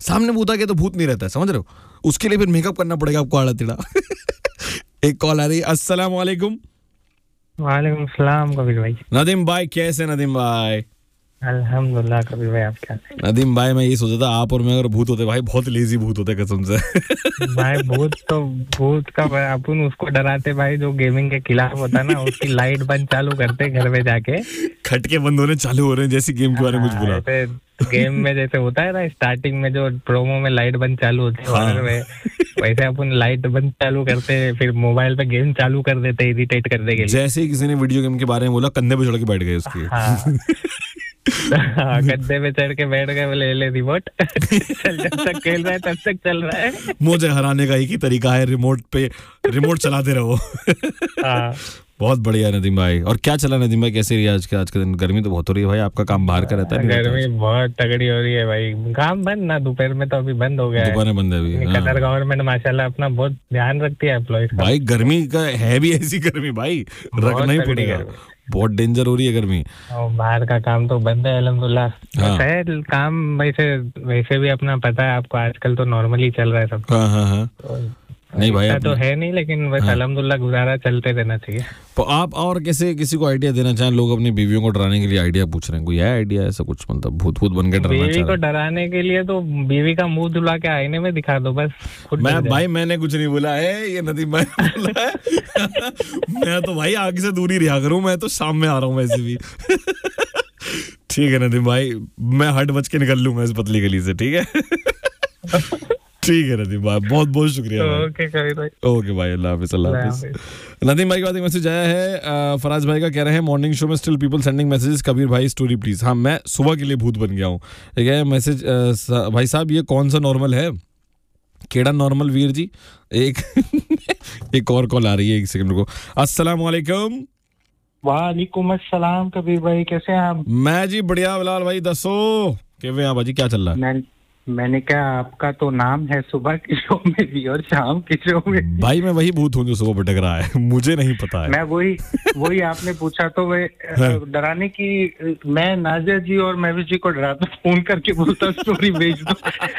सामने भूत आ गया तो भूत नहीं रहता है, समझ रहे हो? उसके लिए फिर मेकअप करना पड़ेगा आपको आड़ा टेढ़ा। एक कॉल आ रही है। अस्सलाम वालेकुम। वालेकुम सलाम कबीर भाई। नदीम भाई कैसे? नदीम भाई अल्हम्दुलिल्लाह कबीर भाई, आप क्या? नदीम भाई मैं ये सोचा था आप और मैं अगर भूत होते भाई, बहुत लेजी भूत होते कसम से। भाई भूत का अपन उसको डराते भाई जो गेमिंग के खिलाफ होता है ना, उसकी लाइट बंद चालू करते घर में जाके, खटके बंद होने चालू हो रहे हैं जैसी गेम के बारे में कुछ बोला। गेम में जैसे होता है ना स्टार्टिंग में जो प्रोमो में लाइट बंद चालू होती है हाँ। वैसे अपन लाइट बंद चालू करते फिर मोबाइल पे गेम चालू कर देते इरिटेट करने के लिए। जैसे ही किसी ने वीडियो गेम के बारे में बोला कंधे पे चढ़ के बैठ गए उसके। गद्दे पे चढ़ के बैठ गए, बोले ले रिमोट। चल जब तक खेल रहा है तब तक चल रहा है। मुझे हराने का एक ही तरीका है, रिमोट चलाते रहो। बहुत बढ़िया नदीम भाई। और क्या चला नदीम भाई, कैसे रही आज के दिन? गर्मी तो बहुत हो रही है भाई, आपका काम बाहर का रहता है? गर्मी बहुत तगड़ी हो रही है भाई, काम बंद ना, दोपहर में तो अभी बंद हो गया है। दोपहर में बंद है अभी। कतर गवर्नमेंट माशाल्लाह अपना बहुत ध्यान रखती है एम्प्लॉइज का। भाई गर्मी का है भी ऐसी गर्मी भाई, रखना ही पड़ेगा। बहुत डेंजर हो रही है गर्मी। और बाहर का काम तो बंद है अल्हम्दुलिल्लाह। शायद काम वैसे भी अपना पता है आपको, आजकल तो नॉर्मली चल रहा है सब। हाँ। नहीं भाई तो है नहीं, लेकिन बस अल्हम्दुलिल्लाह गुजारा चलते रहना चाहिए। तो आप और कैसे किसी को आइडिया देना चाहें? लोग अपनी बीवियों को डराने के लिए आइडिया पूछ रहे हैं, कोई है आइडिया ऐसा कुछ, मतलब भूत बन के डराना? बीवी को डराने के लिए तो बीवी का मुंह धुला के आईने में दिखा दो बस। मैंने कुछ नहीं बोला है, ये नदीम भाई बोला है। मैं तो भाई आगे से दूर ही रहा करूं, मैं तो शाम में आ रहा हूं वैसे भी। ठीक है नदीम भाई, मैं हट बच के निकल लूंगा इस पतली गली से, ठीक है? ठीक है नदीम भाई, बहुत बहुत शुक्रिया। ओके भाई, अल्लाह हाफिज। नदीम भाई के बाद मैसेज आया है फराज भाई का, कह रहे हैं मॉर्निंग शो में still people sending messages, Kabir भाई स्टोरी प्लीज। हाँ, मैं सुबह के लिए भूत बन गया हूँ। ठीक है मैसेज भाई साहब, ये कौन सा नॉर्मल है? केड़ा नॉर्मल वीर जी। एक और कॉल आ रही है, एक सेकंड को। अस्सलाम वालेकुम। वालेकुम अस्सलाम कबीर भाई, कैसे हैं आप? मैं जी बढ़िया बिलाल भाई, दसो केवे हैं भाजी, क्या चल रहा है? मैंने कहा आपका तो नाम है सुबह की शो में भी और शाम की शो में। भाई मैं वही भूत हूँ जो सुबह भटक रहा है, मुझे नहीं पता है। मैं वही आपने पूछा तो वे डराने की, मैं नाजिया जी और महविश जी को डराता, फोन करके बोलता स्टोरी भेज दो।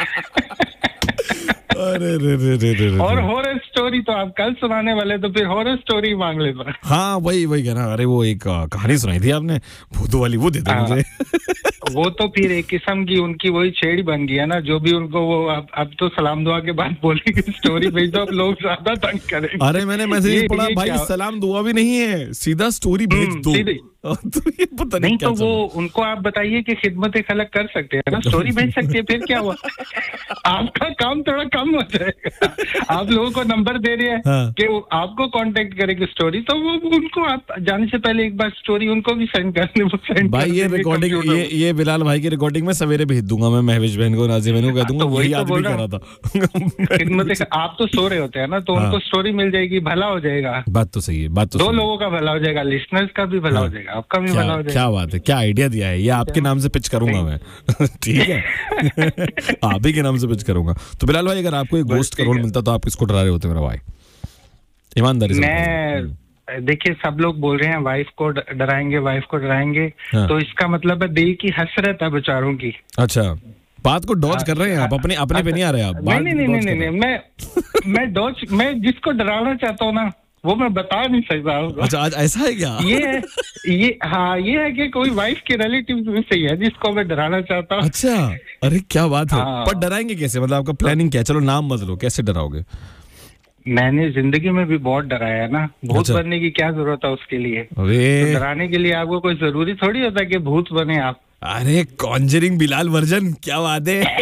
अरे रे। और हॉरर स्टोरी तो आप कल सुनाने वाले, तो फिर हॉरर स्टोरी मांग लेता। हाँ वही कहना। अरे वो एक कहानी सुनाई थी आपने भूतों वाली, वो दे दो मुझे। वो तो फिर एक किस्म की उनकी वही छेड़ी बन गई है ना, जो भी उनको वो अब तो सलाम दुआ के बाद बोलेंगे स्टोरी भेज दो, अब लोग ज्यादा तंग करेंगे। अरे मैंने मैसेज पढ़ा भाई, सलाम दुआ भी नहीं है, सीधा स्टोरी भेज दो। तो ये पता नहीं तो वो उनको आप बताइए कि खिदमत खलक कर सकते हैं ना, स्टोरी भेज सकते हैं, फिर क्या हुआ? आपका काम थोड़ा कम हो जाएगा। आप लोगों को नंबर दे रहे हैं कि आपको कांटेक्ट करेंगे स्टोरी, तो वो उनको आप जाने से पहले एक बार स्टोरी उनको भी सेंड कर दें। भाई ये रिकॉर्डिंग, ये बिलाल भाई की रिकॉर्डिंग में सवेरे भेज दूंगा मैं, महविश बहन को, नाज़िया बहन को कह दूंगा, वही आज भी कर रहा था। खिदमत आप तो सो रहे होते हैं ना, तो उनको स्टोरी मिल जाएगी, भला हो जाएगा। बात तो सही है, बात तो दो लोगों का भला हो जाएगा, लिसनर्स का भी भला हो जाएगा, आपका भी भला हो जाएगा। क्या बात है, क्या आइडिया दिया है, ये आपके नाम से पिच करूंगा मैं। ठीक है। आप ही के नाम से पिच करूंगा। तो बिलाल भाई, अगर आपको एक गोस्ट का रोल मिलता तो आप किसको डरा रहे होते मेरा भाई? ईमानदारी से। मैं देखिए, सब लोग बोल रहे हैं वाइफ को डराएंगे, तो इसका मतलब है दिल की हसरत है बेचारों की। अच्छा, बात को डॉज कर रहे हैं आप, अपने पे नहीं आ रहे आप? नहीं, मैं जिसको डराना चाहता हूँ ना, वो मैं बता नहीं सकता हूँ। अच्छा, आज ऐसा है क्या? ये है कि कोई वाइफ के रिलेटिव में से ही है जिसको मैं डराना चाहता हूँ। अच्छा, अरे क्या बात है। पर डराएंगे कैसे, मतलब आपका प्लानिंग क्या है? चलो नाम मत लो, कैसे डराओगे? मैंने जिंदगी में भी बहुत डराया है ना, भूत बनने की क्या जरूरत है उसके लिए? तो डराने के लिए आपको कोई जरूरी थोड़ी होता है कि भूत बने आप। अरे कॉन्जरिंग बिलाल वर्जन, क्या बात है।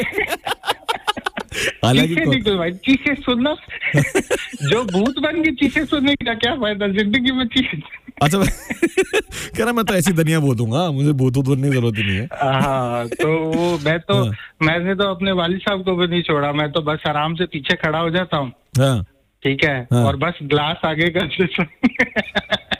चीखें सुनना। जो भूत बन के चीखें सुनने का क्या फायदा जिंदगी में? चीखें। अच्छा, कह रहा मैं तो ऐसी दुनिया बोल दूंगा, मुझे भूत बनने की जरूरत ही नहीं है। हाँ, तो वो मैंने तो अपने वालिद साहब को भी नहीं छोड़ा, मैं तो बस आराम से पीछे खड़ा हो जाता हूँ। ठीक है, और बस ग्लास आगे कर देता।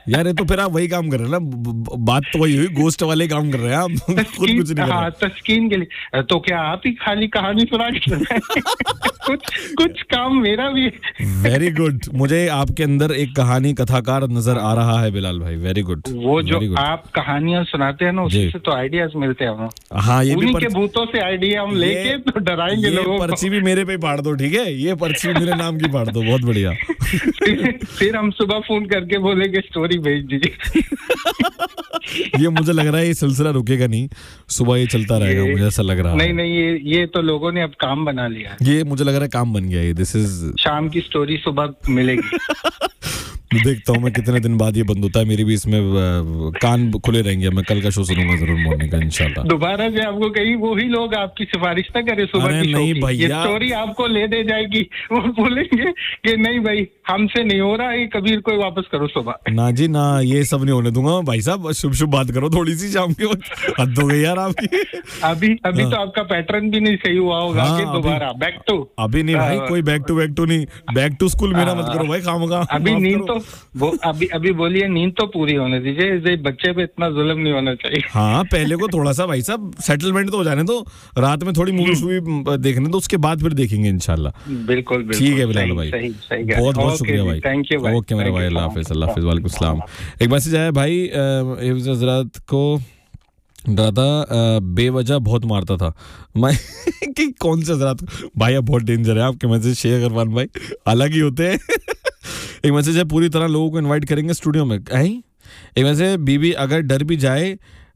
यार ये तो फिर आप वही काम कर रहे हैं ना, बात तो वही हुई, गोस्ट वाले काम कर रहे हैं आप, खुद कुछ नहीं कर रहे। हाँ, तस्कीन के लिए। तो क्या आप ही खाली कहानी सुना के कुछ काम मेरा भी। वेरी गुड, मुझे आपके अंदर एक कहानी कथाकार नजर आ रहा है बिलाल भाई, वेरी गुड। वो जो आप कहानियां सुनाते हैं ना, उससे तो आइडियाज मिलते हैं हमें। हाँ, ये भी के भूतों से आइडिया हम लेके तो डराएंगे लोगों को। पर्ची भी मेरे पे फाड़ दो, ठीक है, ये पर्ची मेरे नाम की फाड़ दो, बहुत बढ़िया। फिर हम सुबह फोन करके बोलेंगे स्टोरी भेज दीजिए। ये मुझे लग रहा है ये सिलसिला रुकेगा नहीं, सुबह ये चलता रहेगा, मुझे ऐसा लग रहा है। नहीं, ये तो लोगों ने अब काम बना लिया, ये मुझे लग रहा है काम बन गया, ये दिस इज शाम की स्टोरी सुबह मिलेगी। देखता हूँ मैं कितने दिन बाद ये बंद होता है, मेरी भी इसमें कान खुले रहेंगे, मैं कल का शो सुनूंगा जरूर मॉर्निंग का इंशाल्लाह। दोबारा से आपको कहीं वही लोग आपकी सिफारिश ना करे सुबह की, नहीं भैया, ये स्टोरी आपको ले दे जाएगी, वो बोलेंगे कि नहीं भाई हमसे नहीं हो रहा है, कबीर को वापस करो सुबह। ना जी ना, ये सब नहीं होने दूंगा भाई साहब, शुभ शुभ बात करो थोड़ी सी शाम के वक्त, हद हो गई यार आपकी। अभी तो आपका पैटर्न भी नहीं सही हुआ होगा कि दोबारा बैक टू। अभी नहीं भाई, कोई बैक टू नहीं, बैक टू स्कूल मेरा मत करो भाई, खामखा। अभी नींद तो अभी बोलिए, नींद तो पूरी होने दीजिए, बच्चे पे इतना जुल्म नहीं होना चाहिए। हाँ, पहले को थोड़ा सा भाई साहब सेटलमेंट तो हो जाने दो, रात में थोड़ी मूवी देखने दो, उसके बाद फिर देखेंगे इंशाल्लाह। बिल्कुल ठीक है बिलाल भाई, बहुत बहुत शुक्रिया भाई, थैंक यू भाई। ओके मेरे भाई, अल्लाह हाफिज। वालेकुम सलाम। एक मैसेज आया भाई, हजरत को डराता बेवजह बहुत मारता था मैं कि कौन से हजरत भाई, अब बहुत डेंजर है आपके मैसेज शेयर करवान भाई, अलग ही होते हैं। एक मैसेज है, पूरी तरह लोगों को इनवाइट करेंगे स्टूडियो में। एक मैसेज, बीबी अगर डर भी जाए,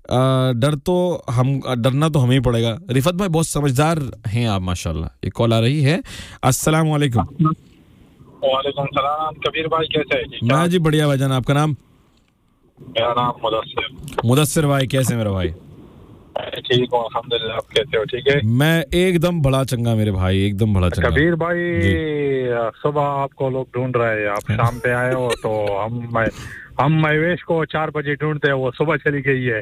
डरना तो हमें ही पड़ेगा। रिफत भाई बहुत समझदार हैं आप माशाल्लाह। एक कॉल आ रही है, अस्सलाम वालेकुम। वालेकुम सलाम, कबीर भाई कैसे हैं? मैं जी बढ़िया भाईजान, आपका नाम? मेरा नाम मुदस्सिर भाई, कैसे मेरा भाई? ठीक हूँ अल्हम्दुलिल्लाह, आप कैसे हो? ठीक है, मैं एकदम बड़ा चंगा मेरे भाई, एकदम बड़ा चंगा। कबीर भाई सुबह आपको लोग ढूंढ रहे हैं, आप शाम पे आए हो, तो हम महेश को 4 बजे ढूंढते हैं, वो सुबह चली गई है।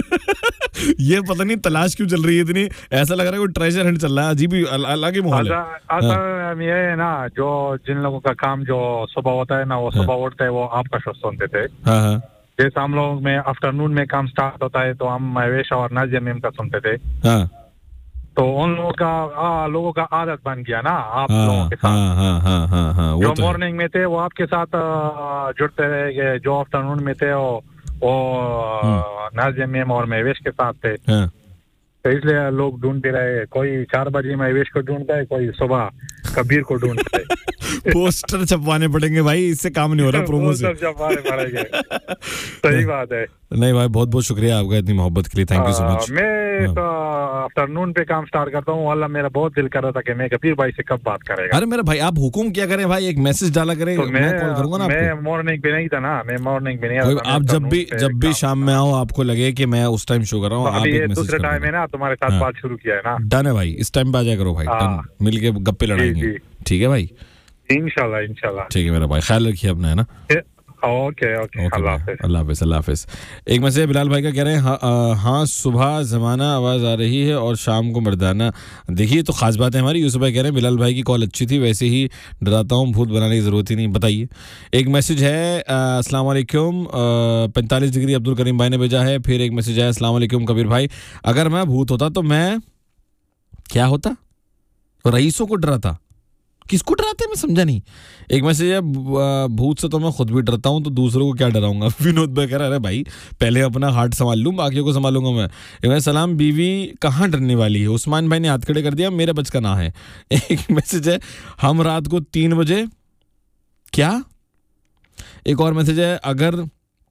ये पता नहीं तलाश क्यों चल रही है इतनी, ऐसा लग रहा है कोई ट्रेजर हंट चल रहा है, अजीब ही अलग ही माहौल है। असल ये है ना, जो जिन लोगों का काम जो सुबह होता है ना, वो सुबह उठते हैं, वो आपका शो सुनते थे। जैसे हम लोग में आफ्टरनून में काम स्टार्ट होता है, तो हम महेश और नाजिया मैम का सुनते थे। तो उन लोगों का आदत बन गया ना आप लोगों के साथ। जो मॉर्निंग में थे वो आपके साथ जुड़ते रहे, जो आफ्टरनून में थे वो नाजिया मैम और महेश के साथ थे। तो इसलिए लोग ढूंढते रहे, कोई 4 बजे महेश को ढूंढता है, कोई सुबह कबीर को ढूंढता है। पोस्टर छपवाने पड़ेंगे भाई, इससे काम नहीं हो रहा, प्रोमो से छपवाने पड़ेंगे। सही बात है। नहीं भाई, बहुत बहुत शुक्रिया आपका इतनी मोहब्बत के लिए, थैंक यू सो मच। मैं तो आफ्टरनून पे काम स्टार्ट करता हूँ, अल्लाह मेरा बहुत दिल कर रहा था कि मैं कबीर भाई से कब बात करेगा। अरे मेरा भाई, आप हुकुम क्या करें भाई, एक मैसेज डाला करें, तो मैं कॉल करूंगा ना। मैं मॉर्निंग पे नहीं था ना, मैं मॉर्निंग पे नहीं था। आप जब भी शाम में आओ, आपको लगे कि मैं उस टाइम शो कर रहा हूँ, आप एक मैसेज दूसरे टाइम है ना, तुम्हारे साथ बात शुरू किया है ना। डन है भाई, इस टाइम पे आ जाया करो भाई, डन, मिलके गप्पे लड़ाएंगे, ठीक है भाई? इंशाल्लाह। ठीक है मेरा भाई, ख्याल रखिए अपना, है ना? ओके अल्लाह हाफिज। एक मैसेज बिलाल भाई का कह रहे हैं, हाँ सुबह जमाना आवाज आ रही है और शाम को मर्दाना। देखिए तो खास बात है हमारी। यूसुफ भाई कह रहे हैं बिलाल भाई की कॉल अच्छी थी, वैसे ही डराता हूँ, भूत बनाने की जरूरत ही नहीं। बताइए। एक मैसेज है, अस्सलाम वालेकुम, 45 डिग्री अब्दुल करीम भाई ने भेजा है। फिर एक मैसेज है, अस्सलाम वालेकुम कबीर भाई, अगर मैं भूत होता तो मैं क्या होता? रईसों को डराता। किसको डराते, मैं समझा नहीं। एक मैसेज है, भूत से तो मैं खुद भी डरता हूं, तो दूसरों को क्या डराऊंगा। विनोद भाई कह रहा है, भाई पहले अपना हार्ट संभाल लूं, बाकियों को संभालूंगा मैं। सलाम, बीवी कहाँ डरने वाली है? उस्मान भाई ने हाथ खड़े कर दिया, मेरे बच का ना है। एक मैसेज है, हम रात को 3 बजे क्या? एक और मैसेज है, अगर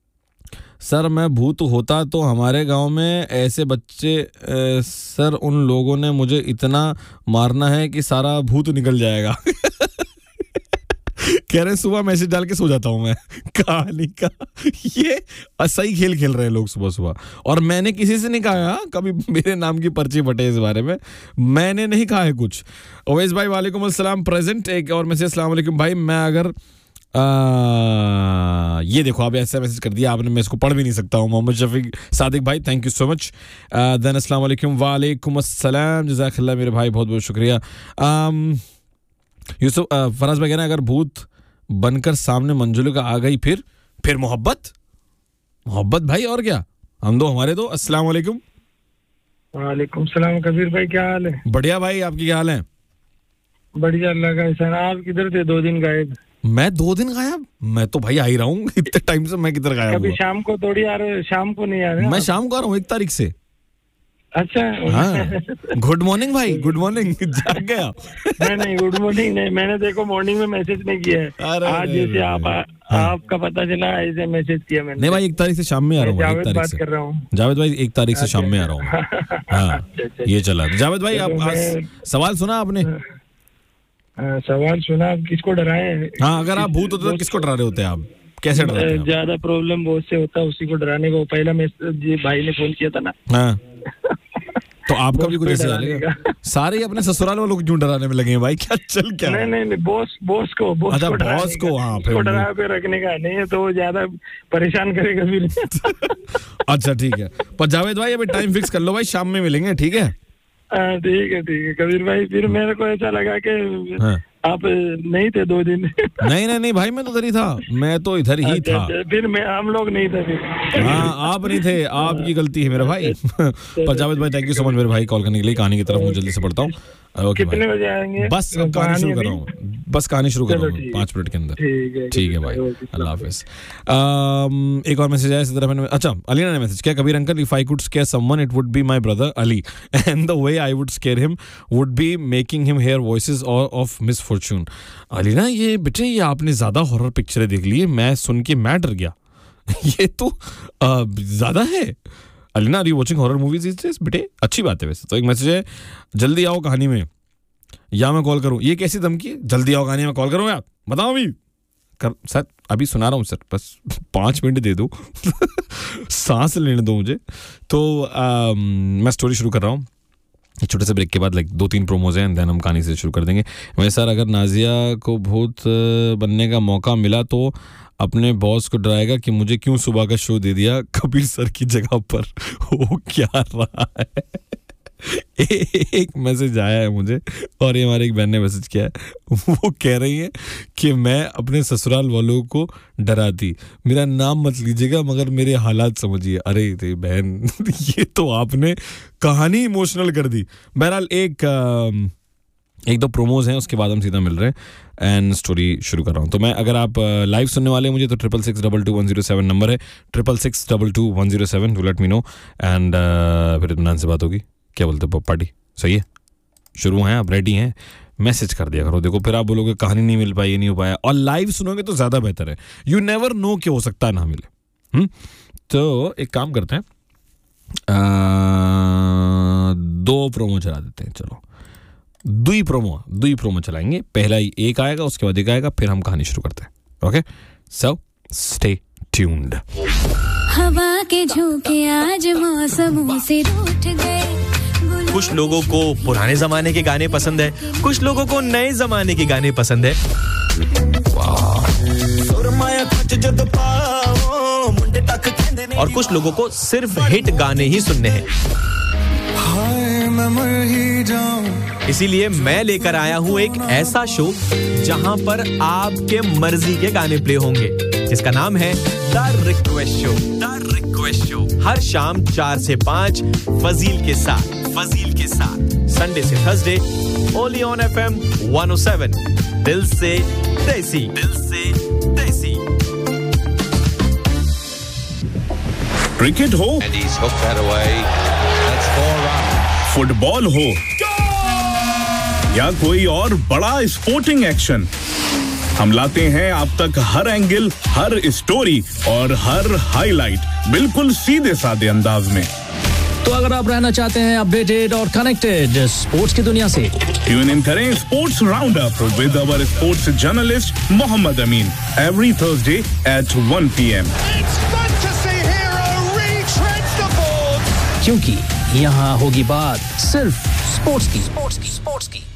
सर मैं भूत होता तो हमारे गांव में ऐसे बच्चे, सर उन लोगों ने मुझे इतना मारना है कि सारा भूत निकल जाएगा। कह रहे सुबह मैसेज डाल के सो जाता हूं मैं। कहानी का ये सही खेल खेल रहे हैं लोग सुबह सुबह। और मैंने किसी से नहीं कहा कभी मेरे नाम की पर्ची बटे इस बारे में, मैंने नहीं कहा है कुछ। ओवैस भाई वालेकुम अस्सलाम प्रेजेंट। एक और मैसेज, अस्सलाम वालेकुम भाई, मैं अगर ये देखो आप ऐसा मैसेज कर दिया आपने, मैं इसको पढ़ भी नहीं सकता हूँ। मोहम्मद शफीक सादिक भाई, thank you so much. Then अस्सलाम वालेकुम। वालेकुम अस्सलाम, जज़ाकल्लाह मेरे भाई, बहुत बहुत शुक्रिया। यूसुफ फराज भाई कह रहे हैं, अगर भूत बनकर सामने मंजुला का आ गई फिर मोहब्बत। मोहब्बत भाई, और क्या, हम दो हमारे दो। अस्सलाम वालेकुम। वालेकुम सलाम कबीर भाई, क्या हाल है? बढ़िया भाई, आपकी क्या हाल है? बढ़िया, अल्लाह का एहसान। आप किधर थे? 2 दिन गायब। मैं 2 दिन गायब? मैं तो भाई आ ही रहा हूँ इतने टाइम से, मैं किधर गायब? कभी शाम को थोड़ी आ रहे, शाम को नहीं आ रहे? मैं शाम को आ रहा हूँ 1 तारीख से। अच्छा हाँ। गुड मॉर्निंग भाई, गुड मॉर्निंग। जाग गया? नहीं गुड मॉर्निंग नहीं, मैंने देखो मॉर्निंग में मैसेज नहीं किया है। आज जैसे आपका पता चला ऐसे मैसेज किया मैंने। नहीं भाई 1 तारीख से शाम में आ रहा हूँ। जावेद बात कर रहा हूँ। जावेद भाई 1 तारीख से शाम में आ रहा हूँ। हाँ ये चला। जावेद भाई आप सवाल सुना आपने? सवाल सुना। आप किसको डराए? हाँ, अगर आप भूत होते तो किसको डरा रहे होते आप? कैसे डराते हैं? ज्यादा प्रॉब्लम बहुत से होता है, उसी को डराने को। पहला मैसेज भाई ने फोन किया था ना। हाँ तो आपका भी कुछ ऐसे डालेगा? सारे अपने ससुराल वालों को क्यों डराने में लगे हैं भाई? क्या चल क्या? नहीं बॉस को अच्छा बॉस को। हाँ फिर डरा पे रखने का नहीं है तो वो ज्यादा परेशान करेगा फिर। अच्छा ठीक है, पर जावेद भाई अभी टाइम फिक्स कर लो भाई, शाम में मिलेंगे, ठीक है? ठीक है कबीर भाई। फिर मेरे को ऐसा लगा कि आप नहीं थे 2 दिन। नहीं भाई, मैं तो इधर ही था, मैं तो इधर ही था। फिर हम लोग नहीं थे फिर। हाँ आप नहीं थे, आपकी गलती है मेरा भाई। पर जावेद भाई थैंक यू सो मच मेरे भाई कॉल करने के लिए। कहानी की तरफ मैं जल्दी से बढ़ता हूँ। ओके कितने बजे आएंगे? बस कहानी शुरू कर रहा हूँ, बस कहानी शुरू कर रहा हूँ 5 मिनट के अंदर। ठीक है भाई, अल्लाह हाफिज। एक और मैसेज आया इसी तरह मैंने। अच्छा अलीना ने मैसेज किया, Kabir uncle if I could square someone it would be my brother Ali and the way I would square him would be making him hair voices of misfortune. Alina ये बेटे, ये आपने ज्यादा हॉरर पिक्चरें देख ली है, मैं सुन के मैं डर गया। ये तो ज्यादा है। Alina are you watching horror movies these days? बेटे अच्छी बात है वैसे तो। एक मैसेज है, जल्दी आओ कहानी में या मैं कॉल करूं। ये कैसी धमकी है? जल्दी आओ कहानी में कॉल करूं? आप बताओ अभी सर, अभी सुना रहा हूँ सर, बस 5 मिनट दे दो। सांस लेने दो मुझे। तो मैं स्टोरी शुरू कर रहा हूँ। एक छोटे से ब्रेक के बाद 2-3 प्रोमोज हैं, देन हम कहानी से शुरू कर देंगे। वैसे सर अगर नाजिया को भूत बनने का मौका मिला तो अपने बॉस को डराएगा कि मुझे क्यों सुबह का शो दे दिया कबीर सर की जगह पर। वो क्या रहा है? एक मैसेज आया है मुझे, और ये हमारे एक बहन ने मैसेज किया है। वो कह रही है कि मैं अपने ससुराल वालों को डराती, मेरा नाम मत लीजिएगा मगर मेरे हालात समझिए। अरे रे बहन, ये तो आपने कहानी इमोशनल कर दी। बहरहाल एक दो प्रोमोज हैं, उसके बाद हम सीधा मिल रहे हैं एंड स्टोरी शुरू कर रहा हूँ। तो मैं, अगर आप लाइव सुनने वाले हैं मुझे, तो 66622107 नंबर है, 66622107। Do let me know and फिर इत्मीनान से बात होगी। क्या बोलते हो पार्टी? सही है, शुरू हैं, आप रेडी हैं? मैसेज कर दिया करो। देखो फिर आप बोलोगे कहानी नहीं मिल पाई, ये नहीं हो पाया। और लाइव सुनोगे तो ज़्यादा बेहतर है। यू नेवर नो कि हो सकता है ना मिले। तो एक काम करते हैं, 2 प्रोमो चला देते हैं। चलो 2 प्रोमो चलाएंगे। पहला ही एक आएगा, उसके बाद एक आएगा, फिर हम कहानी शुरू करते हैं। Okay, so stay tuned. हवा के झोंके आज मौसमों से रूठ गए। कुछ लोगों को पुराने जमाने के गाने पसंद है, कुछ लोगों को नए जमाने के गाने पसंद है, और कुछ लोगों को सिर्फ हिट गाने ही सुनने हैं। इसीलिए मैं लेकर आया हूँ एक ऐसा शो जहां पर आपके मर्जी के गाने प्ले होंगे, जिसका नाम है the request show. The request show हर शाम 4 से 5 फजील के साथ संडे से थर्सडे ओनली ऑन FM 107। दिल से देसी। क्रिकेट हो, फुटबॉल हो या कोई और बड़ा स्पोर्टिंग एक्शन, हम लाते हैं आप तक हर एंगल, हर स्टोरी और हर हाईलाइट बिल्कुल सीधे साधे अंदाज में। तो अगर आप रहना चाहते हैं अपडेटेड और कनेक्टेड स्पोर्ट्स की दुनिया से, ट्यून इन करें sports round up with our sports journalist Mohammad Amin every Thursday at 1 PM। क्योंकि यहाँ होगी बात सिर्फ स्पोर्ट्स की।